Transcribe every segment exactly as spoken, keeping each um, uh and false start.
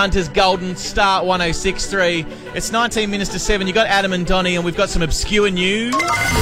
Hunter's Golden Star one oh six point three. It's nineteen minutes to seven. You got Adam and Donnie, and we've got some obscure news.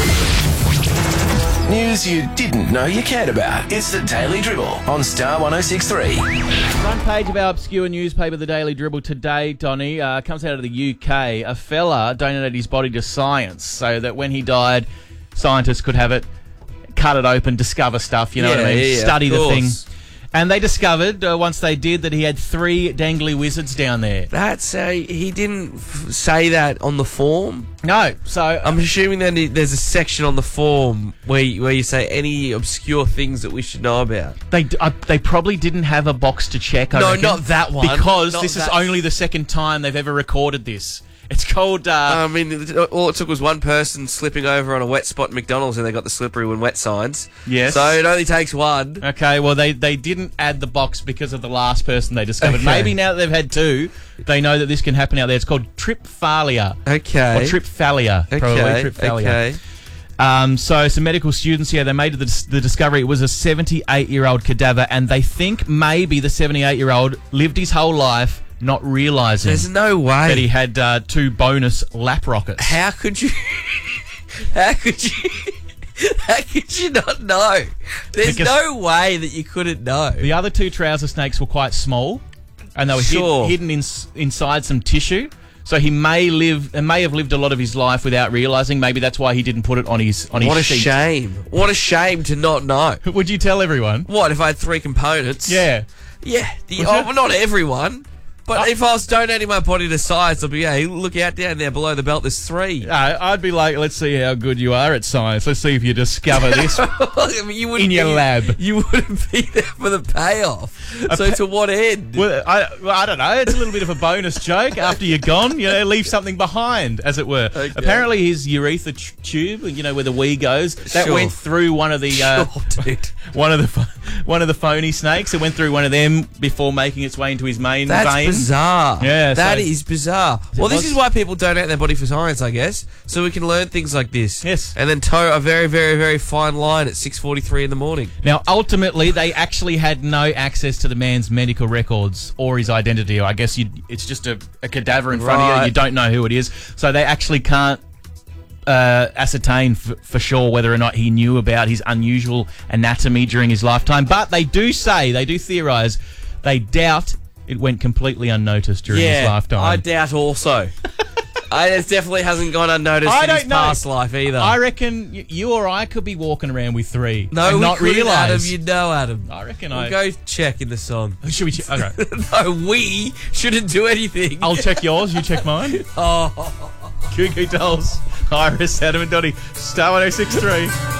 News you didn't know you cared about. It's the Daily Dribble on Star one oh six point three. Front page of our obscure newspaper, the Daily Dribble, today, Donnie, uh, comes out of the U K. A fella donated his body to science so that when he died, scientists could have it, cut it open, discover stuff, you know Yeah, what I mean? yeah, Study of the thing. course. And they discovered, uh, once they did, that he had three dangly wizards down there. That's uh, he didn't f- say that on the form. No, so... I'm assuming that there's a section on the form where you, where you say any obscure things that we should know about. They uh, they probably didn't have a box to check, I No, reckon, not that one. Because Not this is that- only the second time they've ever recorded this. It's called... Uh, I mean, it- all it took was one person slipping over on a wet spot at McDonald's and they got the slippery when wet signs. Yes. So it only takes one. Okay, well, they, they didn't add the box because of the last person they discovered. Okay. Maybe now that they've had two, they know that this can happen out there. It's called trypthalia. Okay. Or trypthalia, Okay. probably. Trypthalia. Okay. Um, so some medical students here, they made the, dis- the discovery it was a seventy-eight-year-old cadaver, and they think maybe the seventy-eight-year-old lived his whole life not realising There's no way. that he had uh, two bonus lap rockets. How could you? How could you? How could you not know? There's Because- no way that you couldn't know. The other two trouser snakes were quite small, and they were hid- Sure. hidden in, inside some tissue. So he may live, and may have lived a lot of his life without realising. Maybe that's why he didn't put it on his on What a his sheet. shame! What a shame to not know. Would you tell everyone? What if I had three components? Yeah. Yeah. The, Would oh, you? well, not everyone. But I- if I was donating my body to science, I'd be, hey, look out down there below the belt. There's three. Uh, I'd be like, let's see how good you are at science. Let's see if you discover this I mean, you wouldn't in your be- lab. You wouldn't be there for the payoff. So pa- to what end? Well, I, well, I don't know. It's a little bit of a bonus joke. After you're gone, you know, leave something behind, as it were. Okay. Apparently, his urethra t- tube, you know, where the wee goes, that Sure. went through one of the uh, Sure, dude. one of the pho- one of the phony snakes. It went through one of them before making its way into his main That's vein. bizarre. Yeah, that so- is bizarre. Well, this was- is why people donate their body for science, I guess, so we can learn things like this. Yes. And then toe a very, very, very fine line at six forty-three in the morning. Now, ultimately, they actually had no access to the man's medical records or his identity. I guess you it's just a, a cadaver in front of Right. you. You don't know who it is. So they actually can't uh, ascertain f- for sure whether or not he knew about his unusual anatomy during his lifetime. But they do say, they do theorise, they doubt it went completely unnoticed during his lifetime. I doubt also. I, it definitely hasn't gone unnoticed I in his don't know. past life either. I reckon y- you or I could be walking around with three no, and we not couldn't, Adam. realise. You know, Adam. I reckon We'll I... go check in the song. Should we... Ch- okay. No, we shouldn't do anything. I'll check yours, you check mine. Oh. Goo Goo Dolls, Iris, Adam and Donnie, Star one oh six point three.